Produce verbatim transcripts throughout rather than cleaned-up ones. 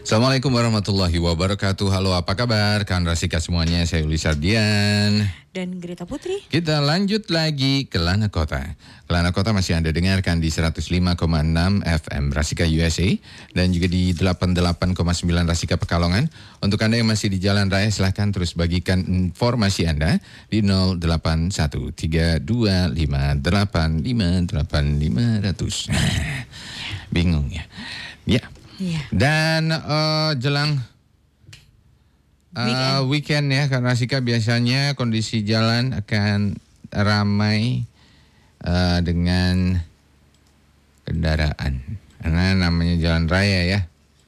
Assalamualaikum warahmatullahi wabarakatuh. Halo, apa kabar? Kawan Rasika semuanya, saya Uli Sardian dan Greta Putri. Kita lanjut lagi ke Lana Kota. Lana Kota masih Anda dengarkan di seratus lima koma enam F M Rasika U S A dan juga di delapan puluh delapan koma sembilan Rasika Pekalongan. Untuk Anda yang masih di jalan raya, silahkan terus bagikan informasi Anda di nol delapan satu tiga dua lima delapan lima delapan lima nol nol. Bingung ya? Ya. Iya. Dan uh, jelang uh, weekend. weekend ya, karena Rasika biasanya kondisi jalan akan ramai uh, dengan kendaraan, karena namanya jalan raya ya.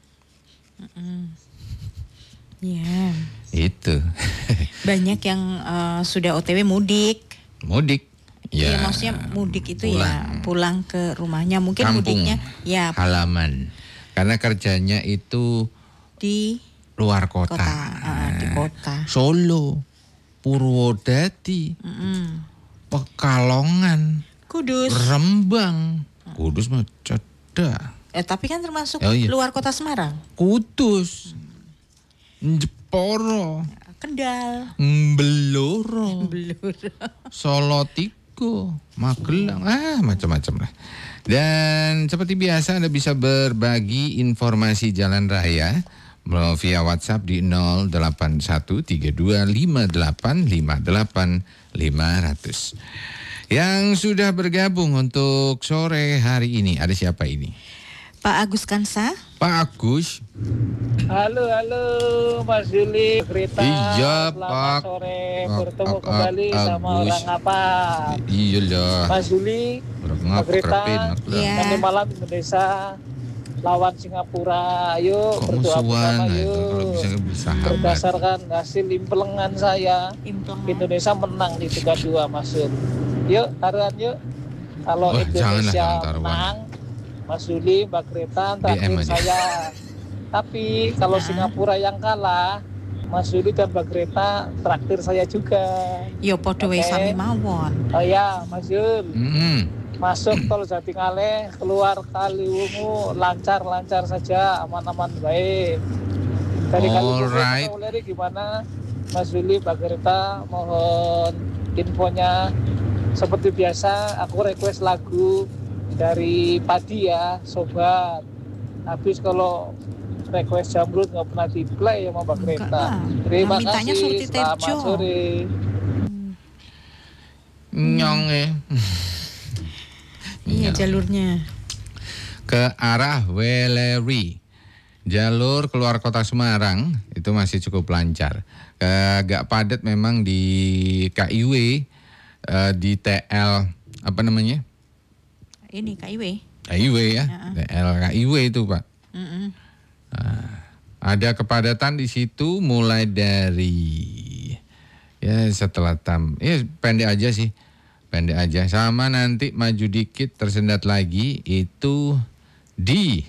Iya. Itu. Banyak yang uh, sudah O T W mudik. Mudik. Ya, ya maksudnya mudik itu pulang. ya pulang ke rumahnya, mungkin kampung, mudiknya ya halaman. Karena kerjanya itu di luar kota, kota uh, di kota. Solo, Purwodadi, Mm-mm. Pekalongan, Kudus, Rembang, Kudus mah cedak. Eh tapi kan termasuk oh, iya. luar kota Semarang. Kudus, Jeporo, Kendal, Beloro, Belur, Solotigo, Magelang, ah macam-macam lah. Dan seperti biasa Anda bisa berbagi informasi jalan raya via WhatsApp di nol delapan satu tiga dua lima delapan lima delapan lima nol nol. Yang sudah bergabung untuk sore hari ini, ada siapa ini? Pak Agus Kansa. Pak Agus. Halo, halo Mas Juli, Greta. Iya, Selamat Pak. sore, Pak, bertemu Pak, kembali Agus. sama orang apa? Iya lah. Mas Juli, Mas Greta, Iya. nanti malam Indonesia lawan Singapura. Ayo Kok berdoa musuhan? bersama Nah, itu yuk. kalau bisa bersahabat. Berdasarkan hasil impelengan saya, Implengan. Indonesia menang di tiga dua Mas Jul. Yuk, taruhan yuk. Kalau Wah, Indonesia janganlah, jangan taruhan. menang, Mas Juli, Mbak Greta, D M terakhir aja. saya. Tapi kalau Singapura yang kalah, Mas Juli dan Mbak Greta traktir saya juga. Yo podo wae Oke. sami mawon. Oh ya, Mas Jul. Mm-hmm. Masuk tol Jatingaleh, keluar Kaliwungu, lancar-lancar saja, aman-aman baik. Dari Kaliwungu Alright. ke Wuleri gimana? Mas Juli, Mbak Greta, mohon infonya. Seperti biasa, aku request lagu dari Padi ya, sobat. Habis kalau request Jamrut nggak pernah di play ya sama Mbak Greta. Terima Yang mintanya kasih. Surti Selamat Tejo. sore. Nyong eh. Iya jalurnya. Ke arah Weleri. Jalur keluar kota Semarang itu masih cukup lancar. Agak padat memang di K I W, uh, di T L apa namanya? Ini K I W. K I W ya, Uh-uh. T L K I W itu Pak. Mm-mm. Nah, ada kepadatan di situ mulai dari ya setelah tam, ya pendek aja sih, pendek aja. Sama nanti maju dikit tersendat lagi itu di,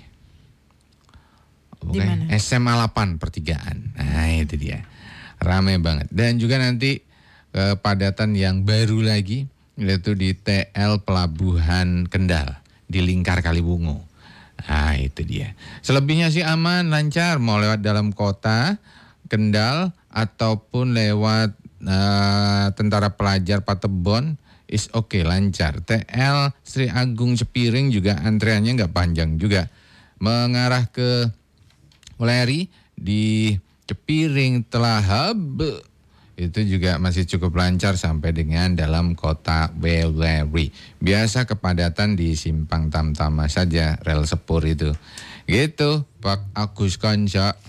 Di mana? S M A delapan pertigaan. Nah itu dia, ramai banget. Dan juga nanti kepadatan yang baru lagi yaitu di T L Pelabuhan Kendal di Lingkar Kaliwungu. Nah itu dia. Selebihnya sih aman, lancar. Mau lewat dalam kota Kendal ataupun lewat uh, Tentara Pelajar Patebon is oke, okay, lancar. T L Sri Agung Cepiring juga antreannya nggak panjang juga. Mengarah ke Weleri di Cepiring Telahab itu juga masih cukup lancar sampai dengan dalam kota Weleri. Biasa kepadatan di Simpang Tamtama saja, rel sepur itu. Gitu, Pak Agus Kanca.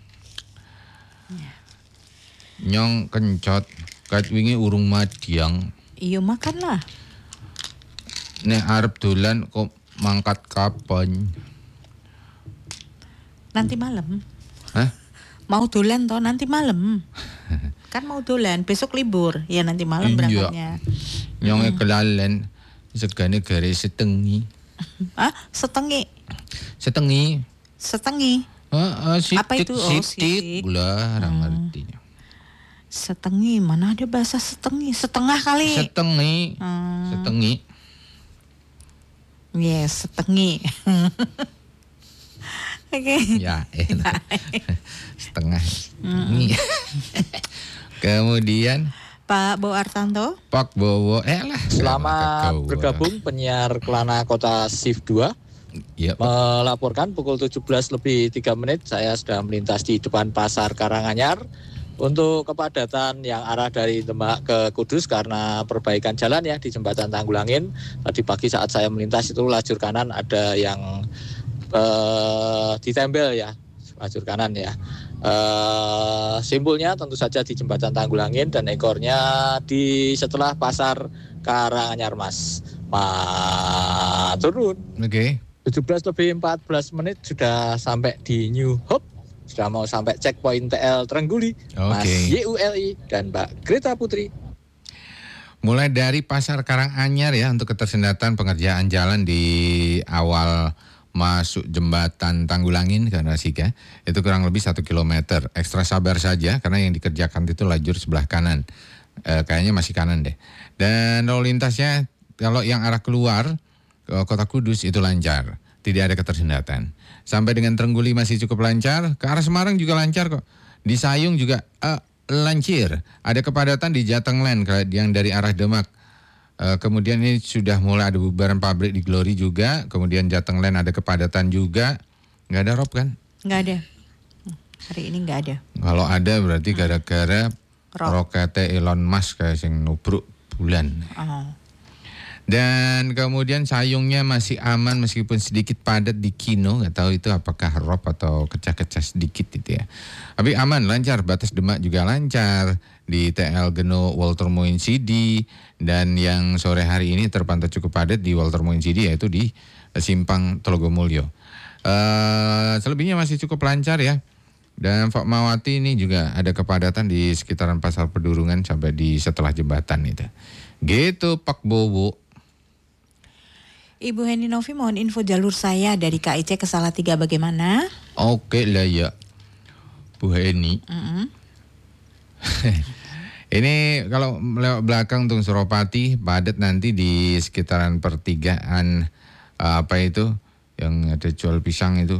Nyong kencot, kat wingi urung madiang. Iyo makanlah. Nek arep dolan kok mangkat kapan? Nanti malam. Hah? Mau dolan toh nanti malam. Kan mau dolan, besok libur. Ya nanti malam Iya. berangkatnya. Nyonge kelalen segane garis setengi. Ah, setengi. Setengi. Setengi. Heeh, sitik, Apa itu? Oh, sitik. sitik. Gula, ora ngerti. Setengi, mana ada bahasa setengi? Setengah kali. Setengi. Hmm. Setengi. Yes, setengi. Oke. Ya, enak. Setengah. Mm. Kemudian Pak Bo Artanto. Pak Bowo, eh lah. Selamat bergabung penyiar Kelana Kota Shift dua. Ya, melaporkan pukul tujuh belas lebih tiga menit saya sedang melintas di depan Pasar Karanganyar untuk kepadatan yang arah dari Demak ke Kudus karena perbaikan jalan ya di Jembatan Tanggulangin. Tadi pagi saat saya melintas itu lajur kanan ada yang uh, ditempel ya, lajur kanan ya. Uh, simpulnya tentu saja di Jembatan Tanggulangin dan ekornya di setelah Pasar Karanganyar Mas. Ma turun. Oke. Okay. tujuh belas lebih empat belas menit sudah sampai di New Hope. Sudah mau sampai checkpoint T L Trengguli. Okay. Mas Y U L I dan Mbak Greta Putri. Mulai dari Pasar Karanganyar ya untuk ketersendatan pengerjaan jalan di awal masuk Jembatan Tanggulangin karena Sika itu kurang lebih satu kilometer. Ekstra sabar saja karena yang dikerjakan itu lajur sebelah kanan. E, kayaknya masih kanan deh. Dan lalu lintasnya kalau yang arah keluar ke Kota Kudus itu lancar, tidak ada ketersendatan. Sampai dengan Trengguli masih cukup lancar, ke arah Semarang juga lancar kok. Di Sayung juga uh, lancir. Ada kepadatan di Jateng Land yang dari arah Demak. Uh, kemudian ini sudah mulai ada bubaran pabrik di Glory juga. Kemudian Jateng Land ada kepadatan juga. Nggak ada Rob kan? Nggak ada. Hari ini nggak ada. Kalau ada berarti gara-gara Rob. roketnya Elon Musk kayak yang nubruk bulan. Oh. Dan kemudian Sayungnya masih aman meskipun sedikit padat di Kino. Nggak tahu itu apakah Rob atau kecah-kecah sedikit itu ya. Tapi aman, lancar. Batas Demak juga lancar. Di T L Geno Walter Moin C D. Dan yang sore hari ini terpantau cukup padat di Walter Moin C D yaitu di Simpang Telogomulyo. Uh, selebihnya masih cukup lancar ya. Dan Fatmawati ini juga ada kepadatan di sekitaran Pasar Pedurungan sampai di setelah jembatan itu. Gitu Pak Bowo. Ibu Heni Novi mohon info jalur saya dari K I C ke Salatiga bagaimana? Oke lah ya Bu Heni. Mm-hmm. Ini kalau lewat belakang untuk Suropati padat nanti di sekitaran pertigaan uh, apa itu yang ada jual pisang itu.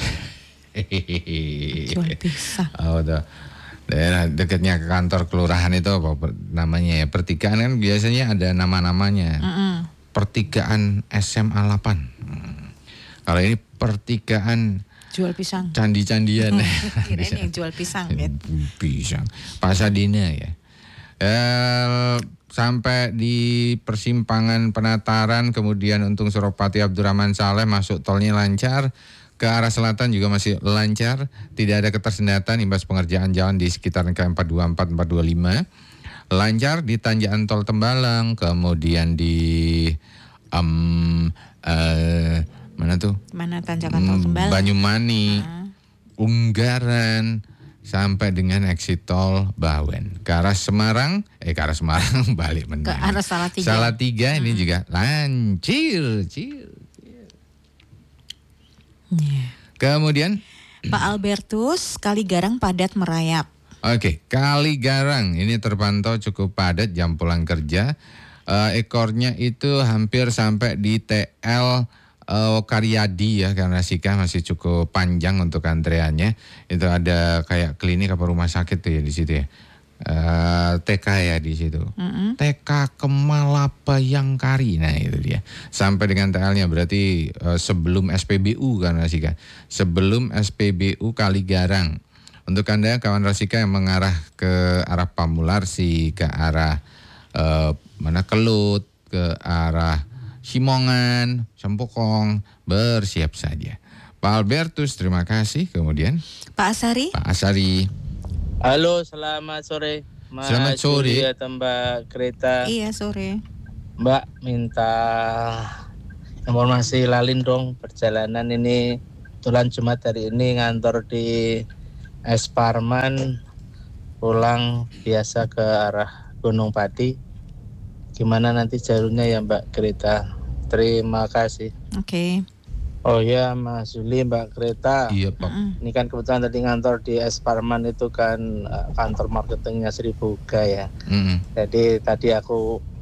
Jual pisang. Oh, tuh. Daerah dekatnya ke kantor kelurahan itu apa namanya ya, pertigaan kan biasanya ada nama-namanya. Mm-mm. Pertigaan S M A delapan. Hmm. Kalau ini pertigaan jual pisang. Candi-candian. Kirain yang jual pisang gitu. Pisang. Pasadena ya. Eh, sampai di persimpangan Penataran kemudian Untung Suropati Abdurrahman Saleh masuk tolnya lancar. Ke arah selatan juga masih lancar, tidak ada ketersendatan imbas pengerjaan jalan di sekitaran K empat dua empat, empat dua lima. Lancar di tanjakan tol Tembalang, kemudian di um, uh, mana tuh? Mana tanjakan tol Tembalang? Banyumani, ah. Unggaran, sampai dengan exit tol Bawen. Ke arah Semarang, eh ke arah Semarang balik menang. Ke arah Salatiga. Salatiga ini hmm. juga lancir, cir. Yeah. Kemudian Pak Albertus, Kaligarang padat merayap. Oke, Kaligarang ini terpantau cukup padat jam pulang kerja. Uh, ekornya itu hampir sampai di T L uh, Karyadi ya, karena Sika masih cukup panjang untuk antreannya. Itu ada kayak klinik apa rumah sakit tuh ya di situ ya. Uh, T K ya di situ. Mm-hmm. T K Kemala Bayangkari, nah itu dia. Sampai dengan T L-nya berarti uh, sebelum S P B U karena Sika. Sebelum S P B U Kaligarang. Untuk Anda kawan Rasika yang mengarah ke arah Pamularsi, ke arah uh, mana Kelut, ke arah Simongan, Sempokong, bersiap saja. Pak Albertus, terima kasih. Kemudian Pak Asari. Pak Asari. Halo, selamat sore. Mas Selamat sore. Julia atau Mbak Greta. Iya, sore. Mbak minta informasi lalin dong perjalanan ini. Kebetulan Jumat hari ini ngantor di Es Parman, pulang biasa ke arah Gunung Pati. Gimana nanti jalurnya ya Mbak Greta? Terima kasih. Oke. Okay. Oh ya Mas Juli, Mbak Greta. Iya Pak. Mm-mm. Ini kan kebetulan tadi ngantor di Es Parman itu kan uh, kantor marketingnya Sri Buga ya. Mm-mm. Jadi tadi aku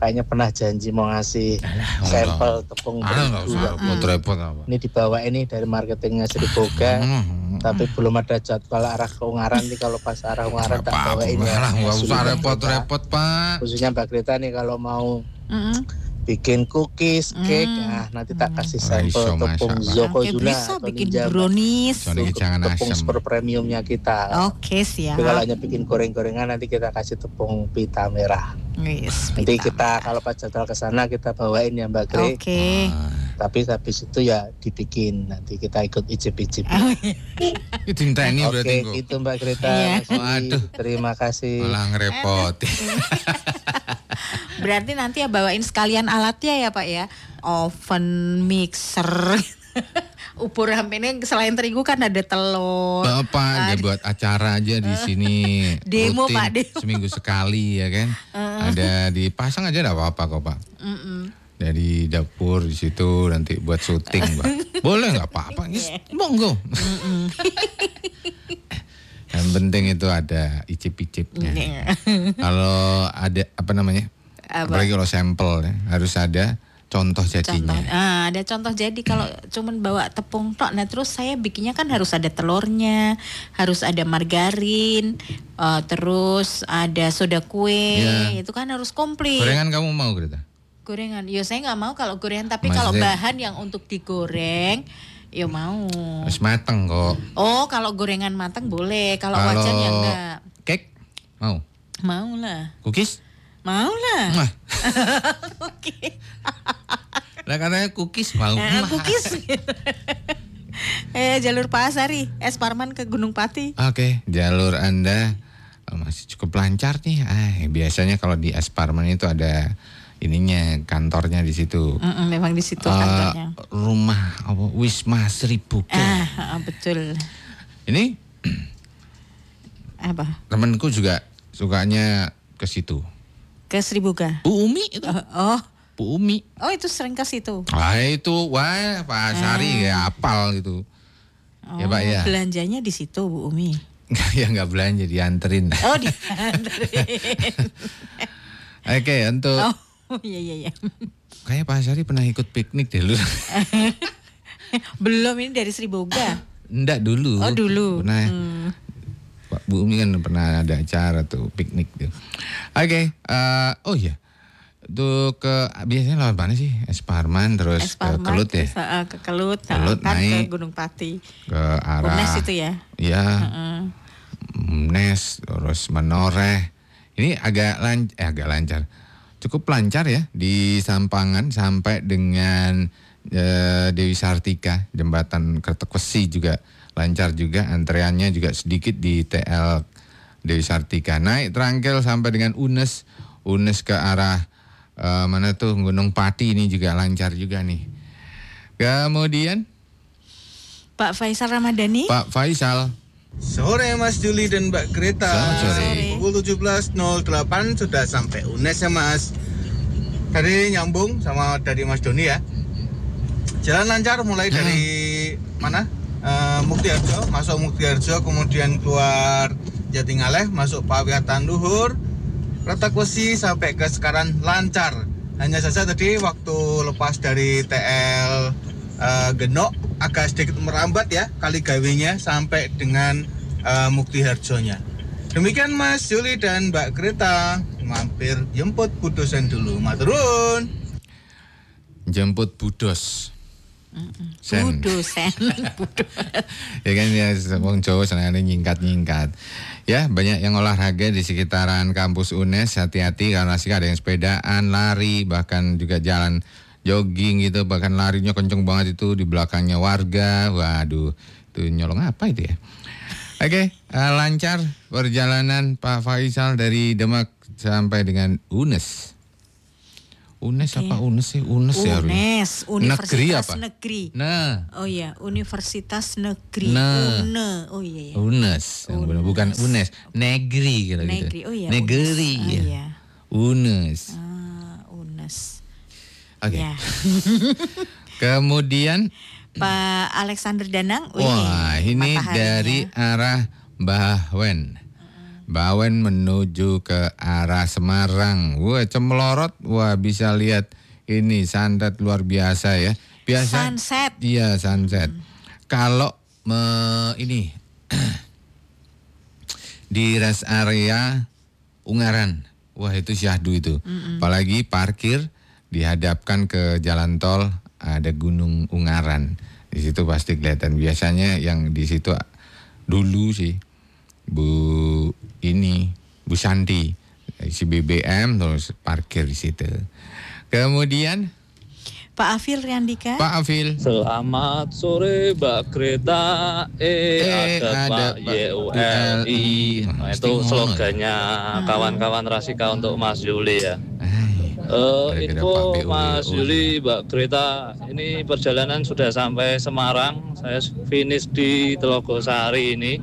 kayaknya pernah janji mau ngasih Alah, sampel enggak. tepung Ah, enggak usah terigu. repot-repot apa. Ini dibawa ini dari marketingnya Sri Boga, Hmm. tapi belum ada jadwal arah ke Ungaran nih. Kalau pas arah Ungaran tak Apa-apa, bawain ya. lah, enggak Mas usah Yuli dan repot-repot, Pak. Greta. Khususnya Mbak Greta nih kalau mau Mm-mm. bikin cookies, cake, Mm. nah nanti tak kasih Wah, sampel iso, tepung Masya Allah. Zokozuna Oke, bisa atau bikin Ninja, Mbak. brownies. Soalnya Untuk jangan tepung asam. super premiumnya kita. Oke, siap. Tapi kalau hanya bikin goreng-gorengan nanti kita kasih tepung pita merah. Yes, Nanti pita. kita kalau pas jadwal ke sana kita bawain ya Mbak Gre. Oke. Ah, Tapi habis itu ya dibikin, nanti kita ikut icip-icip. Oh, iya. itu cinta ini Oke, berarti kok. itu Mbak Greta. Iya. Mas Yuli. Waduh. Terima kasih. Malah ngerepot. Berarti nanti ya bawain sekalian alatnya ya Pak ya. Oven, mixer. Ubur hampe ini selain terigu kan ada telur. Bapak dia buat acara aja di sini. Demo, rutin, Pak, demo. seminggu sekali ya kan. Ada dipasang aja enggak apa-apa kok, Pak. Mm-mm. Dari dapur di situ nanti buat syuting, Pak. Boleh nggak apa-apa? Yes, monggo. Yang penting itu ada icip-icipnya. Iya. Kalau ada apa namanya? Apa? Apalagi kalau sampel ya, harus ada contoh jadinya. Contoh, ah, ada contoh jadi kalau cuman bawa tepung tok, nah terus saya bikinnya kan harus ada telurnya, harus ada margarin, eh, terus ada soda kue, Ya. itu kan harus komplit. Gorengan kamu mau, Greta? Gorengan, yo saya nggak mau kalau gorengan, tapi kalau Maksudnya- bahan yang untuk digoreng, yo mau. Harus mateng kok. Oh, kalau gorengan matang boleh, kalau Kalau wajan ya enggak. cake mau? Mau lah, Cookies? mau lah. Mah. Oke. Lah katanya cookies mau. Nah, Mah. cookies. eh jalur Pasari, es Parman ke Gunung Pati. Oke, jalur Anda oh, masih cukup lancar nih. Ah, biasanya kalau di Esparman itu ada ininya, kantornya di situ. Mm-mm, memang di situ Eh, kantornya. rumah apa Wisma Seribu. Ah, ah, betul. Ini Apa? temanku juga sukanya ke situ. Ke Seribuga. Bu Umi itu. Oh, Bu Umi. oh itu sering ke situ. Ah itu wah Pak Sari ya apal gitu. Oh, Ya, Pak, ya. Belanjanya di situ Bu Umi. Ya nggak belanja dianterin. Oh, dianterin. Oke untuk Oh, iya iya iya. kayaknya Pak Sari pernah ikut piknik deh lu. Belum, ini dari Seribuga. Enggak dulu. Oh, dulu. Pernah. Hmm. Pak Bu Umi kan pernah ada acara tuh piknik tuh. Oke, eh, oh iya. Tuh ke biasanya lewat mana sih? Esparman terus Es ke Parman, Kelut ya. terus, ah, ke Kelut, ah, Kelut, kan naik. ke Gunung Pati. Ke arah Unes itu ya. Iya. Heeh. Unes terus Menoreh. Ini agak lancar, eh, agak lancar. Cukup lancar ya di Sampangan sampai dengan eh, Dewi Sartika, jembatan Kertokwesi juga lancar juga, antreannya juga sedikit di T L Dewi Sartika. Naik Trangkel sampai dengan Unes, Unes ke arah eh, mana tuh Gunung Pati ini juga lancar juga nih. Kemudian Pak Faisal Ramadhani. Pak Faisal. Sore Mas Juli dan Mbak Greta. Selamat sore. Pukul tujuh belas nol delapan sudah sampai Unes ya Mas. Tadi nyambung sama dari Mas Doni ya. Jalan lancar mulai dari mana? Eh, Muktiharjo, masuk Muktiharjo, kemudian keluar Jatingaleh, masuk Pawiatan Luhur, Kertokwesi sampai ke sekarang lancar. Hanya saja tadi waktu lepas dari T L eh, Genok agak sedikit merambat ya kali gawenya sampai dengan uh, Muktiharjonya. Demikian Mas Juli dan Mbak Greta, mampir jemput Bu dosen dulu. Maturun. Jemput Budos. Sen. Budo, sen. Budo. Ya kan ya wong Jawa senengane nyingkat-nyingkat. Ya, banyak yang olahraga di sekitaran kampus Unes, hati-hati karena sih ada yang sepedaan, lari, bahkan juga jalan jogging gitu, bahkan larinya kenceng banget itu di belakangnya warga. Waduh, itu nyolong apa itu ya? Oke, uh, lancar perjalanan Pak Faisal dari Demak sampai dengan Unes. Unes Oke. apa Unes sih? Unes ya harusnya. Unes, Universitas Negeri apa? Negeri. Nah, Oh iya, Universitas Negeri. Nah. Une. Oh iya iya. Unes, yang benar. Bukan Unes, negeri gitu. Negeri. Oh iya. Negeri. Unes. Ah, ya. iya. Unes. Ah, Unes. Oke. Ya. Kemudian, Pak Alexander Danang. Wih, wah ini mataharinya. dari arah Bahwen. Bawen menuju ke arah Semarang. Wah, Cemlorot, wah bisa lihat ini sunset luar biasa ya. Biasa. Sunset. Iya, sunset. Hmm. Kalau me, ini di rest area Ungaran, wah itu syahdu itu. Mm-mm. Apalagi parkir dihadapkan ke jalan tol, ada Gunung Ungaran. Di situ pasti kelihatan. Biasanya yang di situ dulu sih Bu ini Bu Santi isi B B M terus parkir di situ. Kemudian Pak Afil Riandika. Pak Afil. Selamat sore Mbak Greta. Eh, eh ada, ada Pak Y U L I. Nah, itu slogannya hmm. kawan-kawan Rasika untuk Mas Yuli ya. Uh, info Mas Yuli, Mbak Greta, ini perjalanan sudah sampai Semarang. Saya finish di Telogosari ini.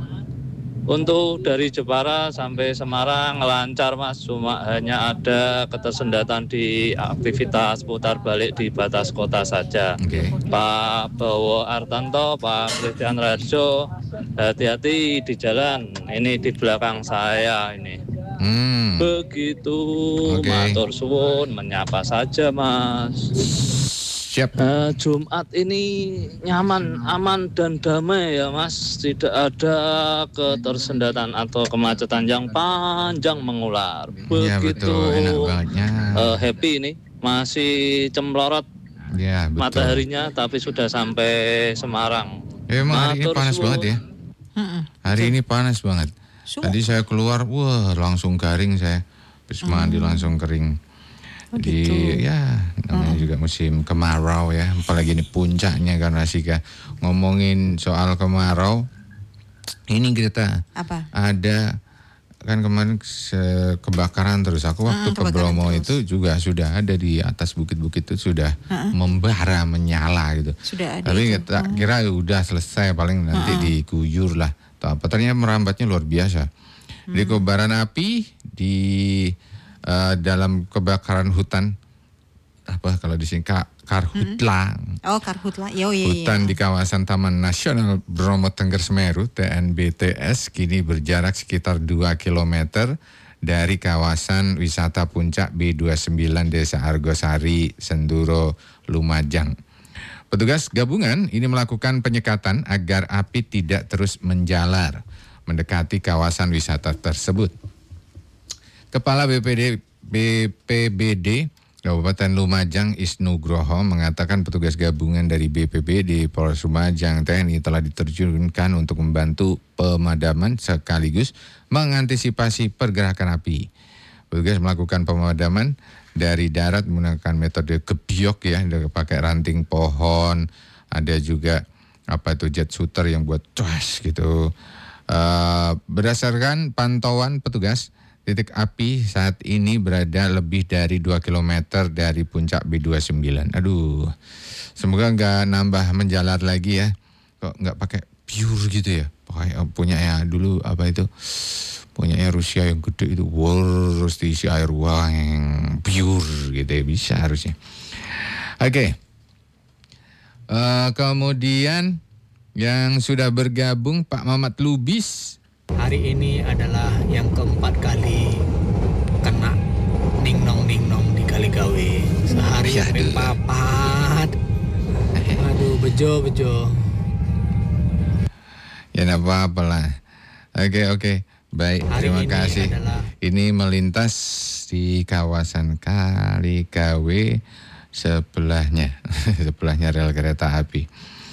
Untuk dari Jepara sampai Semarang lancar Mas, cuma hanya ada ketersendatan di aktivitas putar balik di batas kota saja. Okay. Pak Bowo Artanto, Pak Christian Rajo, hati-hati di jalan. Ini di belakang saya ini. Hmm. Begitu, okay. Matur suwun, menyapa saja Mas. Siap. Uh, Jumat ini nyaman, aman dan damai ya Mas. Tidak ada ketersendatan atau kemacetan yang panjang mengular. Begitu. Ya, betul. Enak bangetnya. Uh, happy ini, masih Cemlorot ya, mataharinya, tapi sudah sampai Semarang. Ya, emang hari ini panas suwun. Banget ya. Hari ini panas banget. Tadi saya keluar, wah langsung garing saya. Habis mandi hmm. langsung kering. Oh, di gitu. Ya namanya hmm. juga musim kemarau ya, apalagi ini puncaknya karena Sika ngomongin soal kemarau. Ini kita apa? Ada kan kemarin kebakaran terus. Aku waktu hmm, ke Bromo terus. Itu juga sudah ada di atas bukit-bukit itu sudah hmm. membara menyala gitu. Sudah ada. Tapi kita hmm. kira udah selesai, paling nanti hmm. diguyur lah. Atau apa? Ternyata merambatnya luar biasa. Hmm. Di kobaran api di Uh, dalam kebakaran hutan apa kalau disingkat Karhutla. Hmm. Oh Karhutla, yo iya. Hutan iya. Di kawasan Taman Nasional Bromo Tengger Semeru (T N B T S) kini berjarak sekitar dua kilometer dari kawasan wisata puncak B dua puluh sembilan Desa Argosari, Senduro, Lumajang. Petugas gabungan ini melakukan penyekatan agar api tidak terus menjalar mendekati kawasan wisata tersebut. Kepala B P D B P B D Kabupaten Lumajang Isnugroho mengatakan petugas gabungan dari B P B D Polres Lumajang T N I telah diterjunkan untuk membantu pemadaman sekaligus mengantisipasi pergerakan api. Petugas melakukan pemadaman dari darat menggunakan metode gebyok ya, pakai ranting pohon, ada juga apa itu jet shooter yang buat cuas gitu. Uh, berdasarkan pantauan petugas, titik api saat ini berada lebih dari dua kilometer dari puncak B dua puluh sembilan. Aduh, semoga nggak nambah menjalar lagi ya. Kok nggak pakai pure gitu ya? Pakai punya ya dulu apa itu? Punya ya Rusia yang gede itu, harus diisi air wah yang pure gitu ya, bisa harusnya. Oke, okay. uh, kemudian yang sudah bergabung Pak Mamat Lubis. Hari ini adalah yang keempat kali kena ning-nong-ning-nong di Kaligawe. Sehari ya, sampai papat. Aduh, bejo-bejo. Ya enggak apa-apa lah. Oke, oke. Baik, hari terima ini kasih. Adalah... Ini melintas di kawasan Kaligawe sebelahnya. Sebelahnya rel kereta api.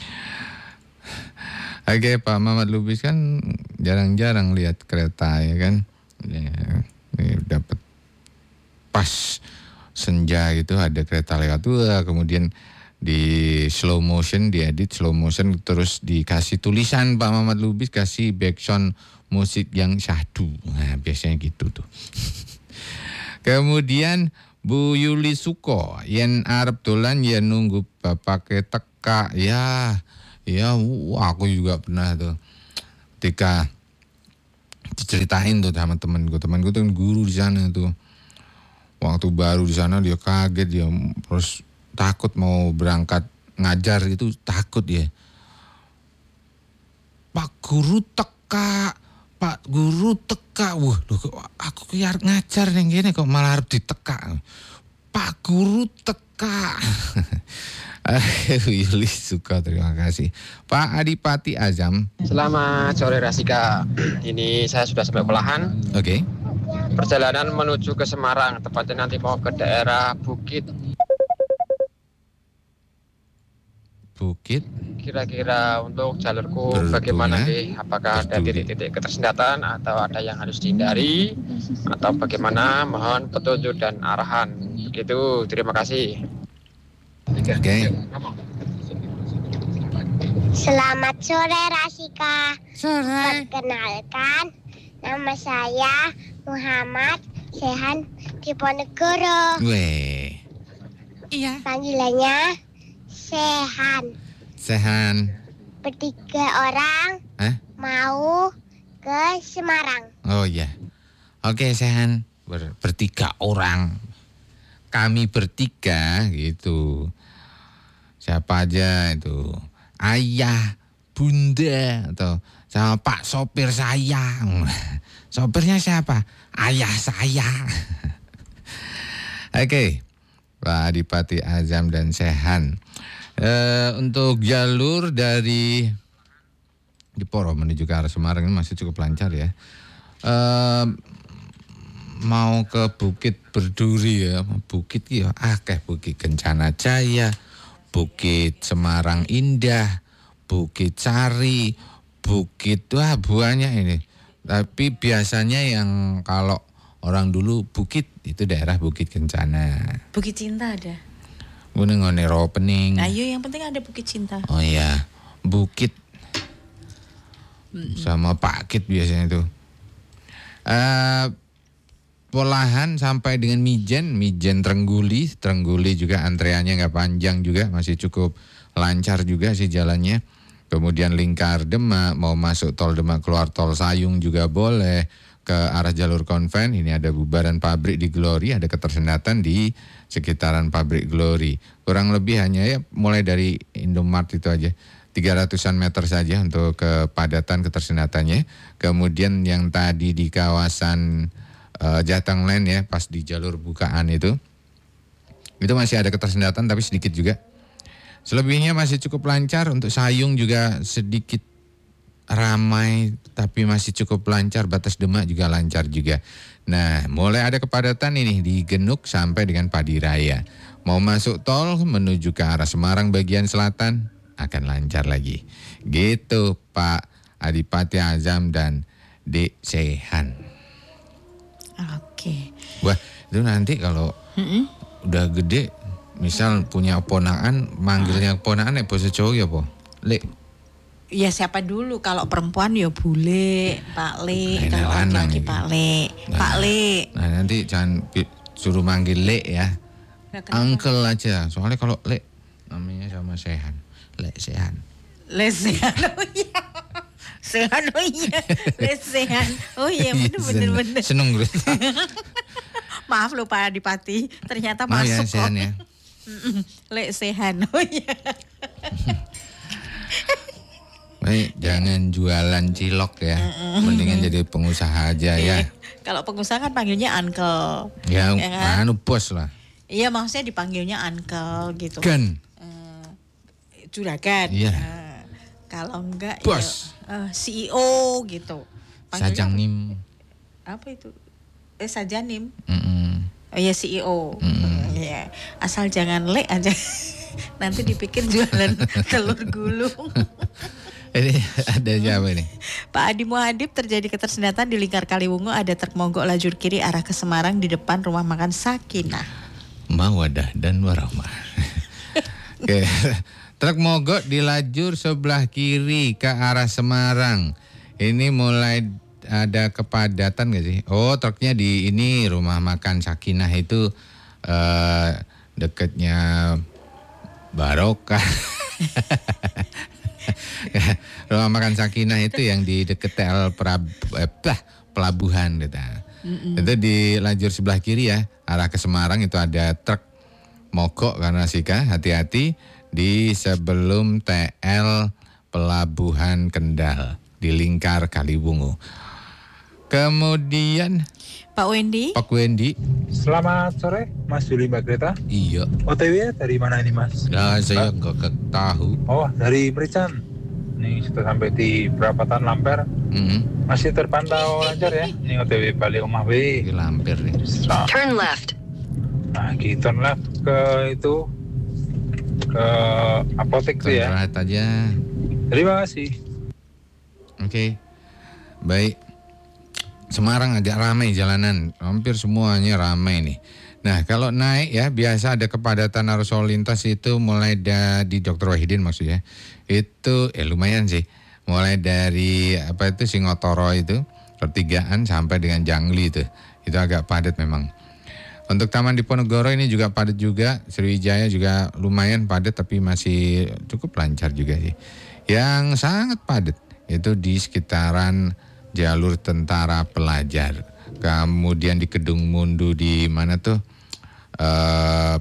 Oke, Pak Mamat Lubis kan jarang-jarang lihat kereta ya kan. Ya, dapat pas senja gitu ada kereta lewat tuh, kemudian di slow motion, diedit slow motion, terus dikasih tulisan Pak Mamat Lubis, kasih background musik yang syahdu. Nah, biasanya gitu tuh. Kemudian Bu Yuli Suko, yen arep dolan yen nunggu bapake teka ya. Ya, wah, aku juga pernah tuh ketika diceritain tuh sama temanku, temanku tuh guru di sana tuh. Waktu baru di sana dia kaget, dia terus takut mau berangkat ngajar itu, takut ya. Pak guru teka, Pak Guru teka. Wah, lho, aku ki arep ngajar ning kene kok malah arep ditekak. Pak Guru teka. Yuli suka, terima kasih. Pak Adipati Azam. Selamat sore Rasika. Ini saya sudah sampai Pelahan. Oke. Okay. Perjalanan menuju ke Semarang, tepatnya nanti mau ke daerah Bukit. Bukit. Kira-kira untuk jalurku Berhubungan. bagaimana nih? Apakah ada titik-titik ketersendatan atau ada yang harus dihindari atau bagaimana? Mohon petunjuk dan arahan. Begitu, terima kasih. Oke. Okay. Selamat sore Rasika. Sore. Perkenalkan, nama saya Muhammad Sehan Diponegoro. Weh. Iya. Panggilannya Sehan. Sehan. Bertiga orang Hah? mau ke Semarang. Oh iya. Oke, Sehan. Ber- bertiga orang. Kami bertiga gitu. Siapa aja itu? Ayah, bunda, atau sama Pak sopir saya. Sopirnya siapa? Ayah saya. Oke. Okay. Pak Adipati Azam dan Sehan. Uh, untuk jalur dari Diporo menuju ke arah Semarang ini masih cukup lancar ya. Uh, mau ke Bukit Berduri ya, Bukit ya, akeh Bukit Kencana Jaya, Bukit Semarang Indah, Bukit Sari, Bukit, wah banyak ini. Tapi biasanya yang kalau orang dulu Bukit itu daerah Bukit Kencana. Bukit Cinta ada. Gunung Onero Pening. Ayo, yang penting ada Bukit Cinta. Oh iya, Bukit mm-hmm. sama Pakit biasanya itu. Uh, Polahan sampai dengan Mijen, Mijen Trengguli, Trengguli juga antreannya nggak panjang juga, masih cukup lancar juga sih jalannya. Kemudian Lingkar Demak, mau masuk tol Demak keluar tol Sayung juga boleh. Ke arah jalur konven, ini ada bubaran pabrik di Glory, ada ketersendatan di sekitaran pabrik Glory. Kurang lebih hanya ya mulai dari Indomart itu aja, tiga ratusan meter saja untuk kepadatan ketersendatannya. Kemudian yang tadi di kawasan uh, Jatang Lane ya, pas di jalur bukaan itu, itu masih ada ketersendatan tapi sedikit juga. Selebihnya masih cukup lancar, untuk Sayung juga sedikit ramai tapi masih cukup lancar, batas Demak juga lancar juga. Nah, mulai ada kepadatan ini di Genuk sampai dengan Padiraya. Mau masuk tol menuju ke arah Semarang bagian selatan akan lancar lagi. Gitu Pak Adipati Azam dan Dek Sehan. Oke. Wah, itu nanti kalau mm-hmm. udah gede, misal punya ponakan, manggilnya ponakan nek basa Jawa ya apa? Lek. Ya siapa dulu, kalau perempuan ya Bule, Pak Le, Nah, kalau laki-laki gitu. Pak Le, Nah, Pak Le. Nah nanti jangan pi- suruh manggil Lek ya, Nah, kenapa? Uncle aja. Soalnya kalau Lek namanya sama Sehan, Lek Sehan. Le Sehan, oh iya. Sehan, oh iya. Le Sehan, oh iya bener-bener. bener. Seneng gue. Maaf loh Pak Adipati, ternyata Maaf ya masuk Sehan kok. ya. Le Sehan, oh iya. Baik, jangan jualan cilok ya. Mendingan jadi pengusaha aja ya. Kalau pengusaha kan panggilnya uncle. Ya, Ya kan? anu bos lah. Iya, maksudnya dipanggilnya uncle gitu. Kan. Uh, juragan. Iya. Uh, kalau enggak Bos. ya uh, C E O gitu. Panggilnya Sajangnim. Apa itu? Eh Sajanim. Mm-mm. Oh ya C E O. Mm. Ya, asal jangan le aja. Nanti dipikir jualan telur gulung. Ini ada siapa ini? Pak Adi Muhadib, terjadi ketersendatan di Lingkar Kaliwungu, ada truk mogok lajur kiri arah ke Semarang di depan rumah makan Sakinah. Mawadah dan warahmah. Oke. Truk mogok di lajur sebelah kiri ke arah Semarang. Ini mulai ada kepadatan gak sih? Oh, truknya di ini rumah makan Sakinah itu eh, dekatnya Barokah. Rumah makan Sakinah itu yang di dekat T L Prab, eh, pelabuhan gitu. Mm-mm. Itu di lajur sebelah kiri ya, arah ke Semarang itu ada truk mogok karena Sika, hati-hati di sebelum T L Pelabuhan Kendal di Lingkar Kaliwungu. Kemudian Pak Wendy. Pak Wendy. Selamat sore, Mas Juli Mbak Greta. Iya. O T W dari mana ini, Mas? Nah, saya nggak tahu. Oh, dari Merican. Nih sudah sampai di perapatan Lamper. Mm-hmm. Masih terpantau lancar ya. Ini O T W balik Omah B. Di Lamper nih. Turn left. Nah, kita turn left ke itu ke apotek tuh ya. Right aja. Terima kasih. Oke. Okay. Baik. Semarang agak ramai jalanan, hampir semuanya ramai nih. Nah, kalau naik ya biasa ada kepadatan arus lalu lintas itu mulai dari Dokter Wahidin maksudnya. Itu eh lumayan sih. Mulai dari apa itu Singotoro itu, pertigaan sampai dengan Jangli itu. Itu agak padat memang. Untuk Taman Diponegoro ini juga padat juga, Sriwijaya juga lumayan padat tapi masih cukup lancar juga sih. Yang sangat padat itu di sekitaran jalur Tentara Pelajar. Kemudian di Kedung Mundu di mana tuh? Uh,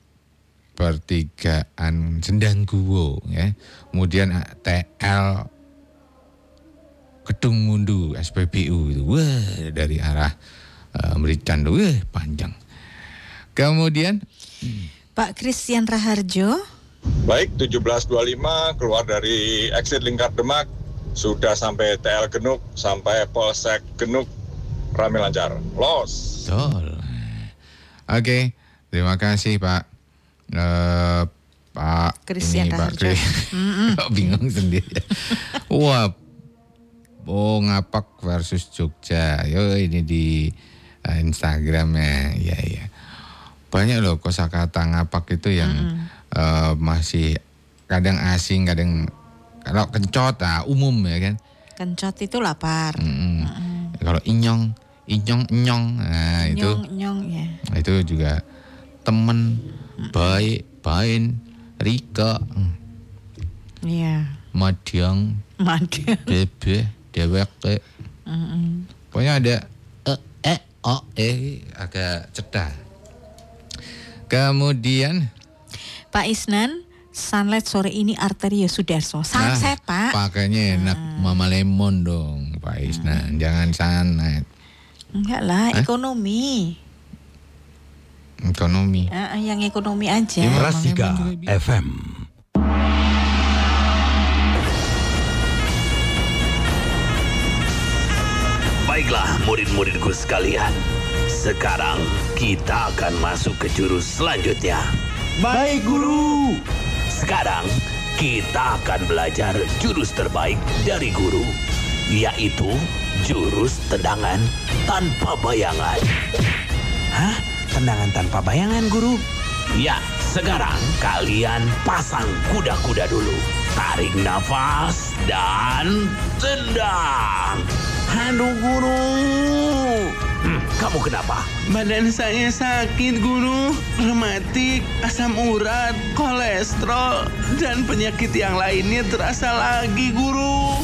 pertigaan Sendangguwo ya. Kemudian T L Kedung Mundu S P B U itu. Wah, dari arah uh, Merican wah panjang. Kemudian Pak Christian Raharjo. Baik, tujuh belas dua puluh lima keluar dari exit Lingkar Demak. Sudah sampai T L Genuk, sampai Polsek Genuk, ramai lancar. Los. Betul. Oke, terima kasih Pak. Uh, Pak Christian ini Pak Raharjo. Kok bingung sendiri. Wah, oh Ngapak versus Jogja. Yo ini di uh, Instagramnya, ya ya. Banyak loh kosakata Ngapak itu yang mm-hmm. uh, masih kadang asing, kadang kalau kencot, ah, umum ya kan. Kencot itu lapar. Mm-hmm. Mm-hmm. Kalau inyong, inyong, inyong, nah inyong, itu, inyong, ya. Itu juga temen, mm-hmm. baik, bain, Rika, iya, Madyang, Madyang, Bebe, Deweke. Mm-hmm. Pokoknya ada e, e, o, e, agak cedah. Kemudian Pak Isnan. Sunlight sore ini Arteria Sudarso. Sunset, nah, Pak. Pakainya enak hmm. Mama Lemon dong, Pak Isnan. Hmm. Jangan sunlight. Enggak lah, Hah? ekonomi. Ekonomi. Uh, yang ekonomi aja. Ras tiga F M. Baiklah murid-muridku sekalian. Sekarang kita akan masuk ke jurus selanjutnya. Baik, Guru. Sekarang kita akan belajar jurus terbaik dari guru, yaitu jurus tendangan tanpa bayangan. Hah? Tendangan tanpa bayangan, Guru? Ya, sekarang kalian pasang kuda-kuda dulu. Tarik nafas dan tendang. Aduh, Guru. Hmm, kamu kenapa? Badan saya sakit, Guru. Rematik, asam urat, kolesterol, dan penyakit yang lainnya terasa lagi, Guru.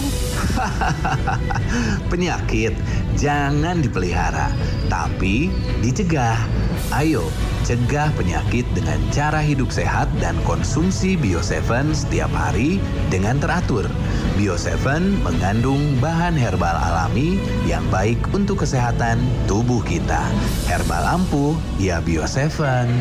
Penyakit jangan dipelihara, tapi dicegah. Ayo, cegah penyakit dengan cara hidup sehat dan konsumsi Bio tujuh setiap hari dengan teratur. Bio tujuh mengandung bahan herbal alami yang baik untuk kesehatan tubuh kita. Herbal ampuh, ya Bio tujuh.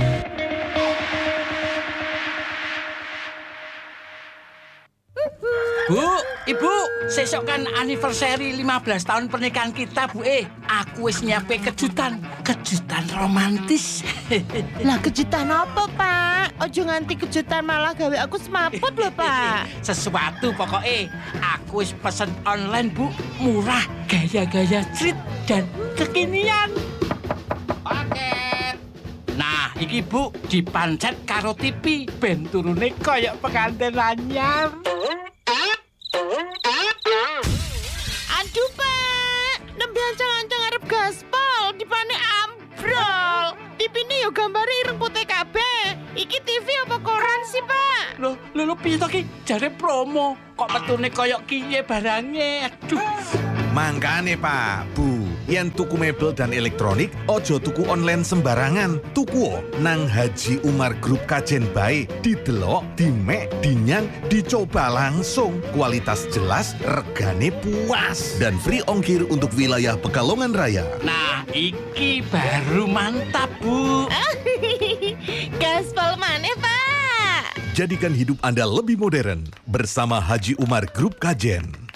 Bu, Ibu, sesok kan anniversary lima belas tahun pernikahan kita, Bu. Eh, aku wis nyiapke kejutan, kejutan romantis. Lah kejutan apa, Pak? Ojo nganti kejutan malah gawe aku semaput lho, Pak. Sesuatu pokoknya. Aku wis pesen online, Bu. Murah, gaya-gaya street dan kekinian. Paket. Nah, iki Bu dipancet karo T V, ben turune koyok pengantin anyar. Aduh, Pak, nembe ancang-ancang arep gaspol, dipane ambrol. T V-ne yo gambare ireng putih kabeh. Iki T V apa koran sih, Pak? Loh, lho lho piye to ki? Jare promo. Kok metune koyok kiye barange? Aduh. Mangkane, Pak, Bu, yen tuku mebel dan elektronik, ojo tuku online sembarangan. Tuku nang Haji Umar Group Kajen bae, didelok, dimek, dinyang, dicoba langsung. Kualitas jelas, regane puas, dan free ongkir untuk wilayah Pekalongan Raya. Nah, iki baru mantap, Bu. Gaspol maneh, Pak. Jadikan hidup Anda lebih modern bersama Haji Umar Group Kajen.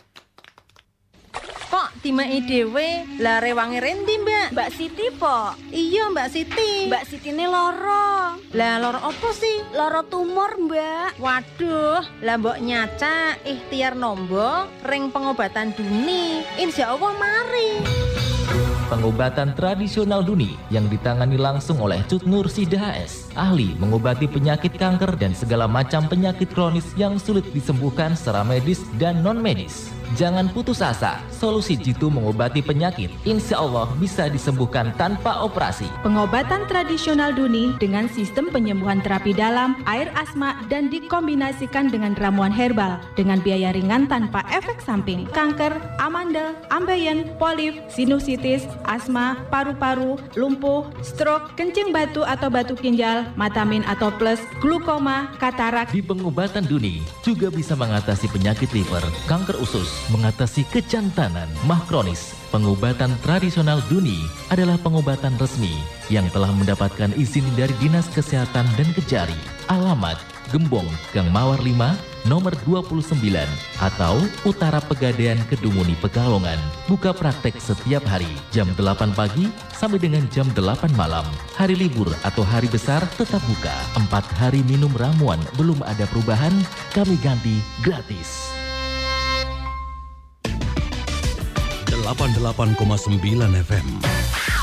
Kok timai dewe lah rewangi rendi mbak? Mbak Siti po? Iya Mbak Siti. Mbak Siti ini loro. Lah loro apa sih? Loro tumor mbak. Waduh, lah mbok nyaca ikhtiar nombo ring pengobatan Duni. Insya Allah mari. Pengobatan tradisional Duni yang ditangani langsung oleh Cut Nur Sida H S, ahli mengobati penyakit kanker dan segala macam penyakit kronis yang sulit disembuhkan secara medis dan non-medis. Jangan putus asa, solusi Jitu mengobati penyakit insya Allah bisa disembuhkan tanpa operasi. Pengobatan tradisional Duni dengan sistem penyembuhan terapi dalam, air asma, dan dikombinasikan dengan ramuan herbal dengan biaya ringan tanpa efek samping. Kanker, amandel, ambeien, polip, sinusitis, asma, paru-paru, lumpuh, stroke, kencing batu atau batu ginjal, matamin atau plus, glukoma, katarak. Di pengobatan Duni juga bisa mengatasi penyakit liver, kanker usus, mengatasi kejantanan, mah kronis. Pengobatan tradisional Duni adalah pengobatan resmi yang telah mendapatkan izin dari Dinas Kesehatan dan Kejari. Alamat Gembong, Gang Mawar lima, nomor dua puluh sembilan atau Utara Pegadaian Kedunguni Pekalongan. Buka praktek setiap hari jam delapan pagi sampai dengan jam delapan malam. Hari libur atau hari besar tetap buka. Empat hari minum ramuan belum ada perubahan, kami ganti gratis. delapan puluh delapan koma sembilan F M